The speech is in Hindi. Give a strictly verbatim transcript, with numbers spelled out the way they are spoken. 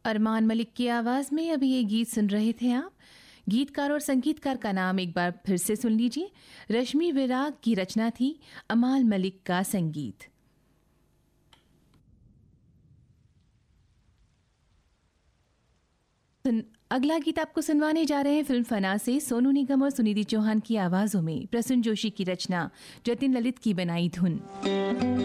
अरमान मलिक की आवाज़ में अभी ये गीत सुन रहे थे आप। गीतकार और संगीतकार का नाम एक बार फिर से सुन लीजिए। रश्मि विराग की रचना थी, अमाल मलिक का संगीत। अगला गीत आपको सुनवाने जा रहे हैं फिल्म फना से सोनू निगम और सुनिधि चौहान की आवाज़ों में प्रसून जोशी की रचना, जतिन ललित की बनाई धुन।